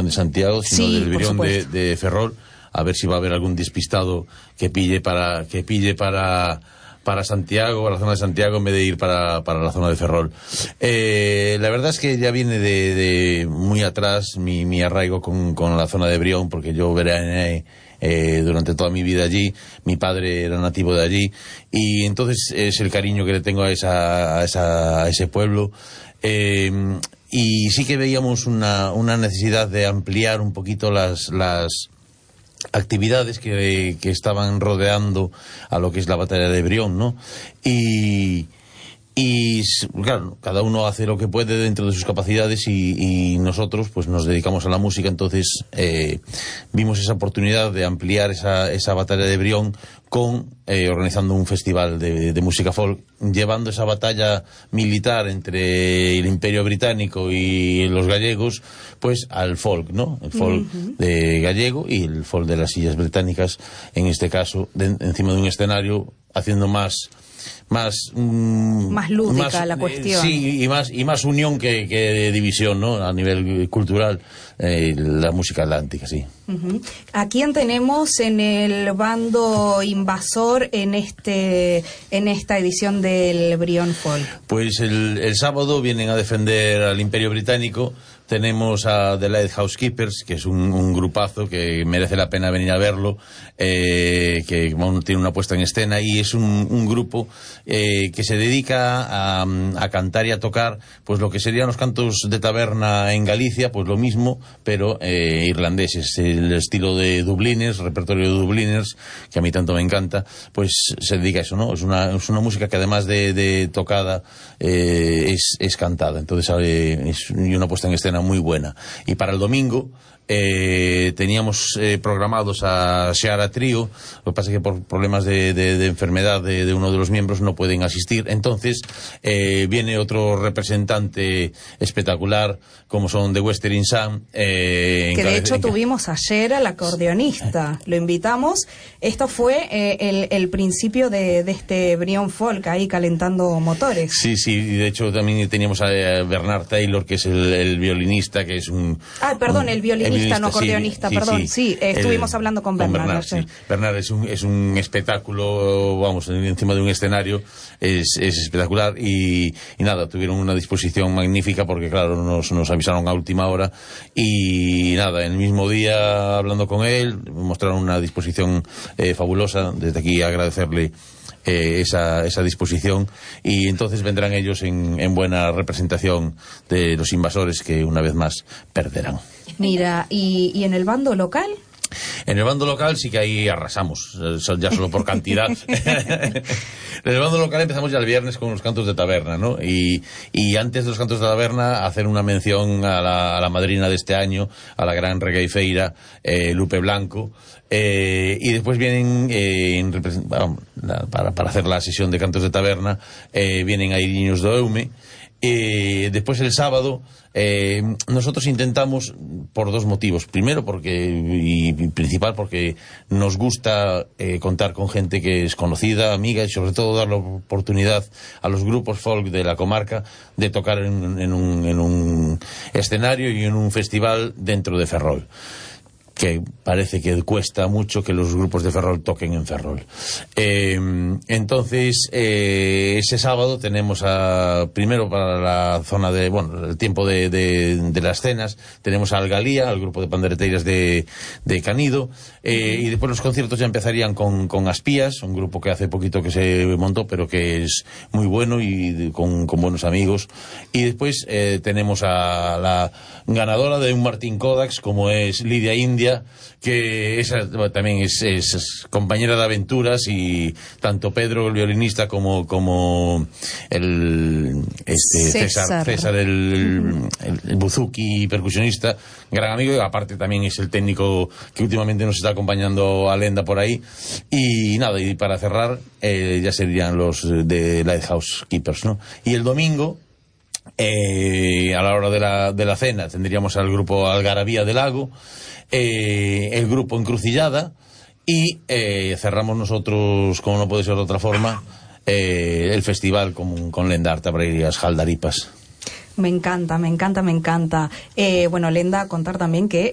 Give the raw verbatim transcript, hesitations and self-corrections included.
de Santiago, sino sí, del Brión de, de Ferrol, a ver si va a haber algún despistado que pille para que pille para para Santiago, a la zona de Santiago, en vez de ir para, para la zona de Ferrol. Eh, la verdad es que ya viene de, de muy atrás mi, mi arraigo con, con la zona de Brión, porque yo veraneé eh, durante toda mi vida allí, mi padre era nativo de allí, y entonces es el cariño que le tengo a, esa, a, esa, a ese pueblo. Eh, y sí que veíamos una, una necesidad de ampliar un poquito las... las actividades que, que estaban rodeando a lo que es la batalla de Brión, ¿no? Y, y claro, cada uno hace lo que puede dentro de sus capacidades y, y nosotros pues nos dedicamos a la música, entonces eh, vimos esa oportunidad de ampliar esa, esa batalla de Brión con eh, organizando un festival de, de música folk, llevando esa batalla militar entre el Imperio Británico y los gallegos, pues al folk, ¿no? El folk uh-huh. de gallego y el folk de las Islas Británicas, en este caso, de, encima de un escenario, haciendo más... más mmm, más lúdica más, la cuestión. Eh, sí, y más y más unión que, que división, ¿no? A nivel cultural, eh, la música atlántica, sí. Uh-huh. ¿A quién tenemos en el bando invasor en este en esta edición del Brión Folk? Pues el, el sábado vienen a defender al Imperio Británico. Tenemos a The Lighthouse Keepers, que es un, un grupazo que merece la pena venir a verlo, eh, que bueno, tiene una puesta en escena, y es un, un grupo eh, que se dedica a, a cantar y a tocar pues lo que serían los cantos de taberna en Galicia, pues lo mismo, pero eh, irlandeses, el estilo de Dubliners, repertorio de Dubliners, que a mí tanto me encanta, pues se dedica a eso, ¿no? Es una, es una música que además de, de tocada eh, es, es cantada, entonces eh, es una puesta en escena muy buena. Y para el domingo eh, teníamos eh, programados a Seara Trío, lo que pasa es que por problemas de, de, de enfermedad de, de uno de los miembros no pueden asistir, entonces eh, viene otro representante espectacular como son The Western Sun, eh, que de hecho tuvimos ayer al acordeonista, lo invitamos. Esto fue eh, el, el principio de, de este Brión Folk ahí calentando motores. Sí, sí, y de hecho también teníamos a Bernard Taylor, que es el, el violinista, que es un... Ah, perdón, un, el violinista, el violinista no acordeonista, sí, perdón, sí, sí, sí eh, estuvimos el, hablando con Bernard. Con Bernard, sí. Bernard es un, es un espectáculo, vamos, encima de un escenario, es, es espectacular, y, y nada, tuvieron una disposición magnífica, porque claro, nos, nos avisaron a última hora, y nada, el mismo día hablando con él, mostraron una disposición eh, fabulosa. Desde aquí agradecerle eh, esa, esa disposición, y entonces vendrán ellos en, en buena representación de los invasores, que una vez más perderán. Mira, ¿y, y en el bando local? En el bando local sí que ahí arrasamos, ya solo por cantidad. En el bando local empezamos ya el viernes con los cantos de taberna, ¿no? Y, y antes de los cantos de taberna, hacer una mención a la, a la madrina de este año, a la gran regueifeira, eh, Lupe Blanco. Eh, y después vienen, eh, en, bueno, para, para hacer la sesión de cantos de taberna, eh, vienen ahí niños de Eume. Eh, después el sábado eh, nosotros intentamos, por dos motivos. Primero porque, y principal porque nos gusta eh, contar con gente que es conocida, amiga, y sobre todo dar la oportunidad a los grupos folk de la comarca de tocar en, en, un, en un escenario y en un festival dentro de Ferrol, que parece que cuesta mucho que los grupos de Ferrol toquen en Ferrol. Eh, entonces, eh, ese sábado tenemos a, primero para la zona de, bueno, el tiempo de, de, de las cenas, tenemos a Algalía, al grupo de pandereteiras de, de Canido, eh, y después los conciertos ya empezarían con, con Aspías, un grupo que hace poquito que se montó, pero que es muy bueno y de, con, con buenos amigos. Y después eh, tenemos a la ganadora de un Martín Kodaks, como es Lidia India, que esa también es, es, es compañera de aventuras, y tanto Pedro el violinista como como el este César César, César el, el, el buzuki percusionista, gran amigo, y aparte también es el técnico que últimamente nos está acompañando a Lenda por ahí. Y nada, y para cerrar eh, ya serían los de Lighthouse Keepers, ¿no? Y el domingo, Eh, a la hora de la, de la cena, tendríamos al grupo Algarabía del Lago, eh, el grupo Encrucillada, y eh, cerramos nosotros, como no puede ser de otra forma, eh, el festival con, con Lendarte para ir a las Jaldaripas. Me encanta, me encanta, me encanta. Eh, bueno, Lenda, contar también que